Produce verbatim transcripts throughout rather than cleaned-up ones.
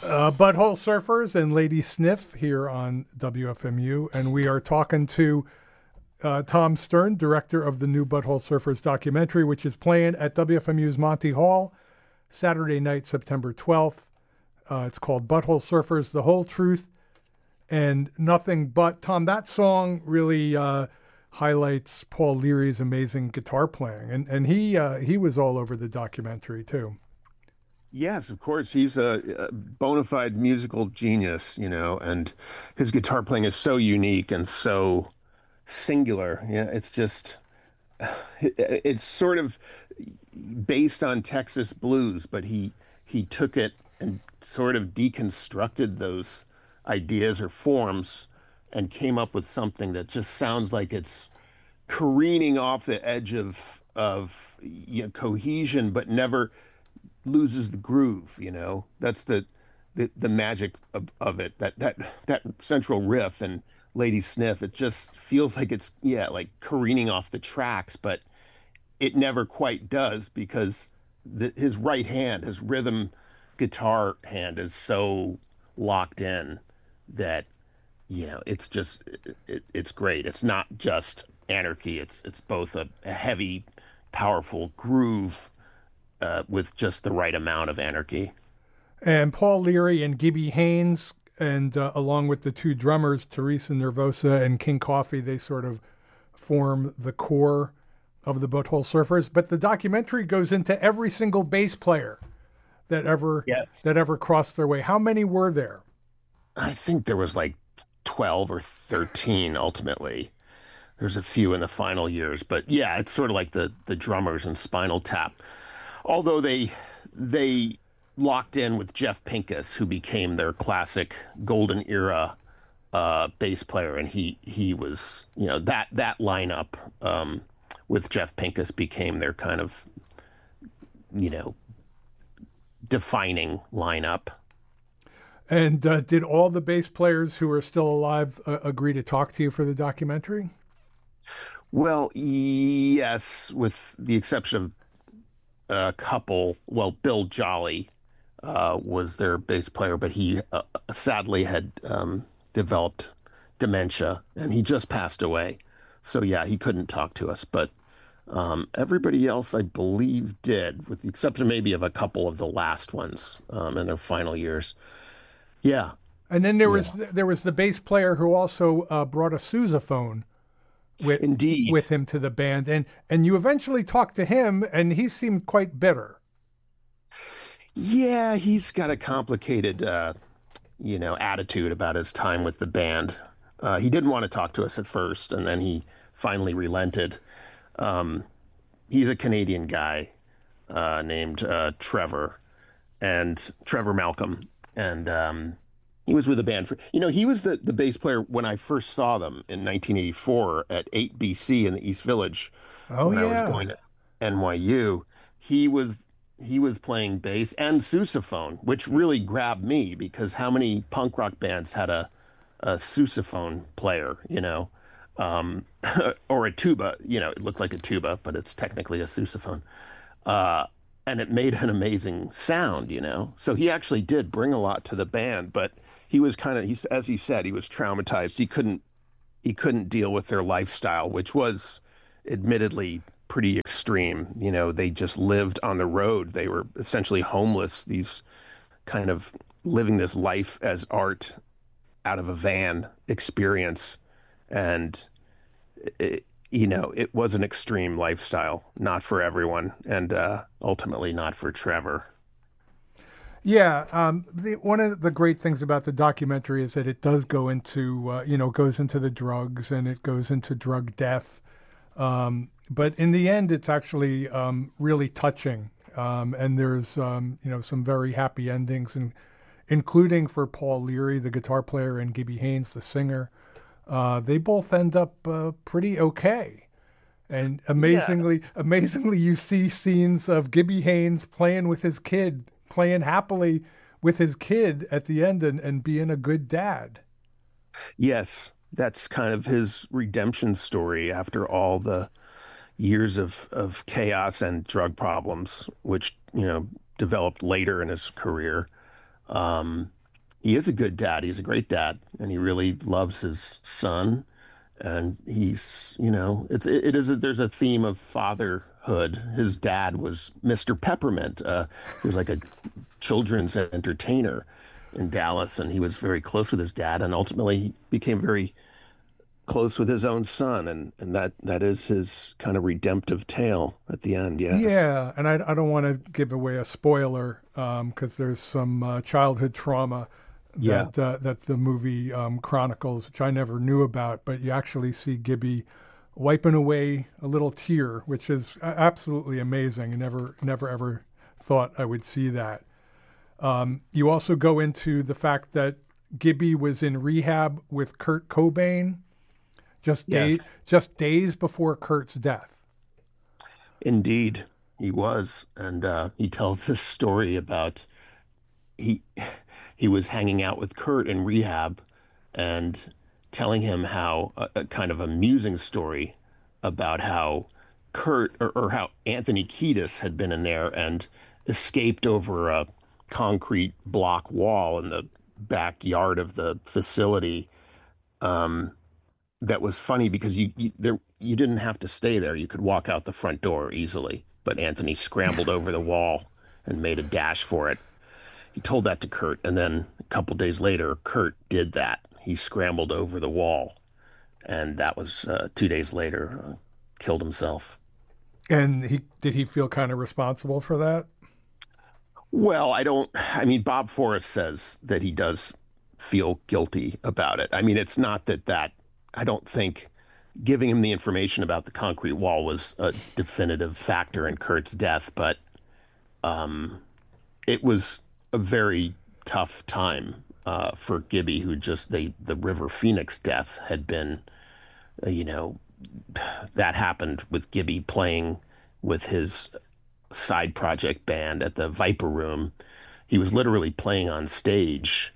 Uh, Butthole Surfers and Lady Sniff here on W F M U, and we are talking to uh, Tom Stern, director of the new Butthole Surfers documentary, which is playing at W F M U's Monty Hall Saturday night, September twelfth. Uh, it's called Butthole Surfers, The Whole Truth and Nothing But. Tom, that song really uh, highlights Paul Leary's amazing guitar playing, and and he uh, he was all over the documentary too. Yes, of course. He's a, a bona fide musical genius, you know, and his guitar playing is so unique and so singular. Yeah, it's just, it's sort of based on Texas blues, but he he took it and sort of deconstructed those ideas or forms and came up with something that just sounds like it's careening off the edge of of you know, cohesion, but never loses the groove, you know. That's the the, the magic of, of it. That that that central riff and Lady Sniff, it just feels like it's yeah, like careening off the tracks, but it never quite does because the, his right hand, his rhythm guitar hand is so locked in that you know, it's just it, it's great. It's not just anarchy. It's it's both a, a heavy, powerful groove uh, with just the right amount of anarchy. And Paul Leary and Gibby Haynes, and uh, along with the two drummers, Teresa Nervosa and King Coffee, they sort of form the core of the Butthole Surfers. But the documentary goes into every single bass player that ever Yes. that ever crossed their way. How many were there? I think there was like twelve or thirteen ultimately. There's a few in the final years, but yeah, it's sort of like the the drummers and Spinal Tap. Although they they locked in with Jeff Pincus, who became their classic golden era uh, bass player, and he he was you know that that lineup um, with Jeff Pincus became their kind of you know defining lineup. And uh, did all the bass players who are still alive uh, agree to talk to you for the documentary? Well, yes, with the exception of a couple. Well, Bill Jolly uh, was their bass player, but he uh, sadly had um, developed dementia and he just passed away. So, yeah, he couldn't talk to us. But um, everybody else, I believe, did, with the exception maybe of a couple of the last ones um, in their final years. Yeah. And then there Yeah. was there was the bass player who also uh, brought a sousaphone with Indeed. with him to the band, and and you eventually talked to him, and he seemed quite bitter. Yeah, he's got a complicated, uh, you know, attitude about his time with the band. Uh, he didn't want to talk to us at first, and then he finally relented. Um, he's a Canadian guy uh, named uh, Trevor, and Trevor Malcolm, and um, he was with the band for, you know, he was the, the bass player when I first saw them in nineteen eighty-four at eight B C in the East Village Oh when I was yeah, going to N Y U. He was he was playing bass and sousaphone, which really grabbed me because how many punk rock bands had a a sousaphone player, you know, um, or a tuba, you know, it looked like a tuba, but it's technically a sousaphone. Uh, and it made an amazing sound, you know. So he actually did bring a lot to the band, but he was kind of, he's as he said, he was traumatized. He couldn't he couldn't deal with their lifestyle, which was admittedly pretty extreme. You know, they just lived on the road. They were essentially homeless, these kind of living this life as art out of a van experience. And, it, you know, it was an extreme lifestyle, not for everyone, and uh, ultimately not for Trevor. yeah. Um, the, one of the great things about the documentary is that it does go into uh, you know goes into the drugs and it goes into drug death. Um, but in the end, it's actually um, really touching, um, and there's um, you know some very happy endings, and including for Paul Leary, the guitar player, and Gibby Haynes, the singer. Uh, they both end up uh, pretty okay. And Yeah. amazingly, amazingly, you see scenes of Gibby Haynes playing with his kid, playing happily with his kid at the end, and, and being a good dad. Yes, that's kind of his redemption story after all the years of, of chaos and drug problems, which, you know, developed later in his career. Um, he is a good dad. He's a great dad, and he really loves his son. And he's, you know, it's it, it is a, there's a theme of fatherhood. His dad was mister Peppermint. Uh, he was like a children's entertainer in Dallas, and he was very close with his dad, and ultimately he became very close with his own son, and and that that is his kind of redemptive tale at the end. Yes. Yeah, and I, I don't want to give away a spoiler because there's some uh, childhood trauma Yeah. that uh, that the movie um, chronicles, which I never knew about. But you actually see Gibby wiping away a little tear, which is a- absolutely amazing. I never never ever thought I would see that. Um, you also go into the fact that Gibby was in rehab with Kurt Cobain just days Yes. just days before Kurt's death. Indeed, he was, and uh, he tells this story about he he was hanging out with Kurt in rehab and telling him how a, a kind of amusing story about how Kurt or, or how Anthony Kiedis had been in there and escaped over a concrete block wall in the backyard of the facility. Um, that was funny because you, you there you didn't have to stay there. You could walk out the front door easily. But Anthony scrambled over the wall and made a dash for it. He told that to Kurt, and then a couple days later, Kurt did that. He scrambled over the wall, and that was uh, two days later, uh, killed himself. And he did he feel kind of responsible for that? Well, I don't, I mean, Bob Forrest says that he does feel guilty about it. I mean, it's not that that, I don't think giving him the information about the concrete wall was a definitive factor in Kurt's death, but um, it was a very tough time uh, for Gibby, who just, they, the River Phoenix death had been, uh, you know, that happened with Gibby playing with his side project band at the Viper Room. He was literally playing on stage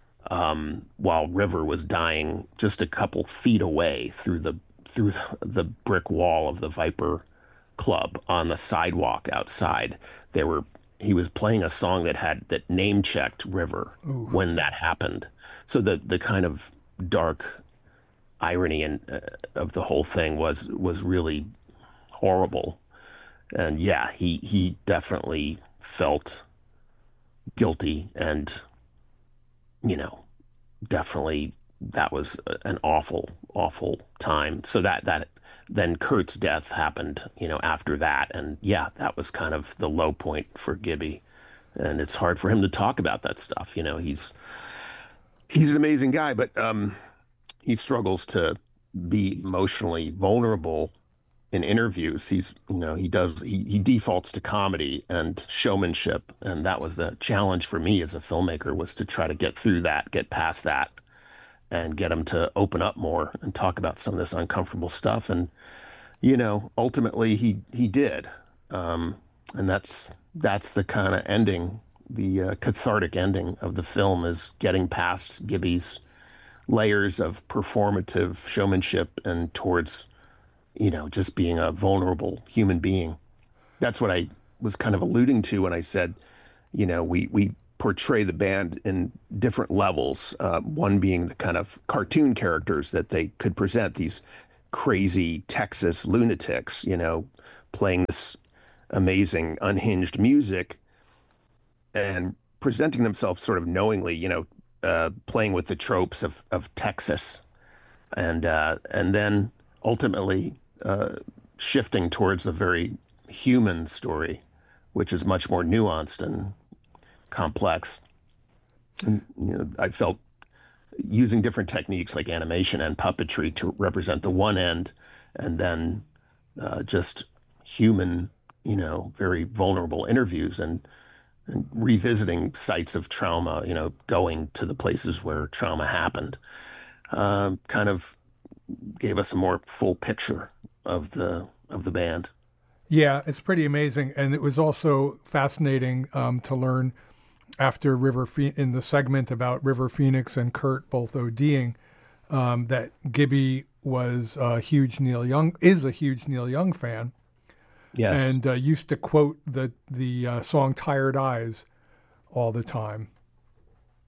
um, while River was dying just a couple feet away through the through the brick wall of the Viper Club on the sidewalk outside. They were he was playing a song that had that name checked River Ooh. when that happened. So the the kind of dark irony and uh, of the whole thing was was really horrible. And yeah, he he definitely felt guilty, and you know, definitely that was an awful, awful time. So that that then Kurt's death happened, you know, after that, and yeah, that was kind of the low point for Gibby, and it's hard for him to talk about that stuff. You know, he's he's an amazing guy, but um, he struggles to be emotionally vulnerable in interviews. He's, you know, he does, he, he defaults to comedy and showmanship. And that was the challenge for me as a filmmaker, was to try to get through that, get past that, and get him to open up more and talk about some of this uncomfortable stuff. And, you know, ultimately he, he did. Um, and that's, that's the kind of ending, the uh, cathartic ending of the film, is getting past Gibby's layers of performative showmanship and towards, you know, just being a vulnerable human being. That's what I was kind of alluding to when I said, you know, we we portray the band in different levels. Uh, one being the kind of cartoon characters that they could present, these crazy Texas lunatics, you know, playing this amazing unhinged music and presenting themselves sort of knowingly, you know, uh, playing with the tropes of of Texas, and uh, and then ultimately uh, shifting towards a very human story, which is much more nuanced and complex. And you know, I felt using different techniques like animation and puppetry to represent the one end, and then uh, just human, you know, very vulnerable interviews, and, and revisiting sites of trauma, you know, going to the places where trauma happened, um, kind of gave us a more full picture of the of the band. Yeah, it's pretty amazing, and it was also fascinating um, to learn after River Phe- in the segment about River Phoenix and Kurt both ODing, um, that Gibby was a huge Neil Young is a huge Neil Young fan, Yes. and uh, used to quote the the uh, song "Tired Eyes" all the time.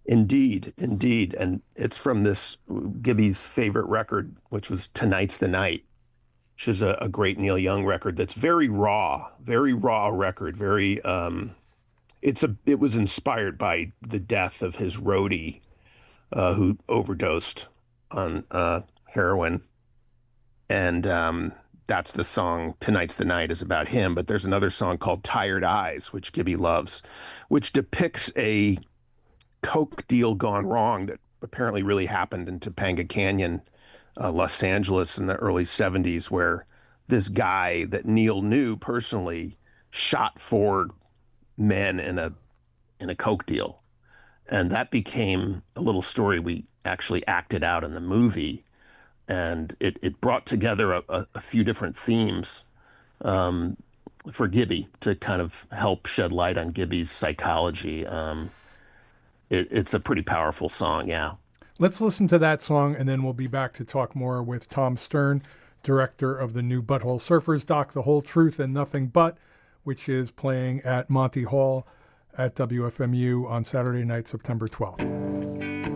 Indeed, indeed. And it's from this Gibby's favorite record, which was Tonight's the Night, which is a, a great Neil Young record that's very raw, very raw record. Very, um, it's a, it was inspired by the death of his roadie, uh, who overdosed on uh, heroin. And um, that's the song Tonight's the Night is about him. But there's another song called Tired Eyes, which Gibby loves, which depicts a coke deal gone wrong that apparently really happened in Topanga Canyon, uh, Los Angeles in the early seventies, where this guy that Neil knew personally shot four men in a in a coke deal. And that became a little story we actually acted out in the movie. And it, it brought together a, a, a few different themes um, for Gibby to kind of help shed light on Gibby's psychology. Um, it, it's a pretty powerful song, yeah. Let's listen to that song, and then we'll be back to talk more with Tom Stern, director of the new Butthole Surfers doc, The Whole Truth and Nothing But, which is playing at Monty Hall at W F M U on Saturday night, September twelfth.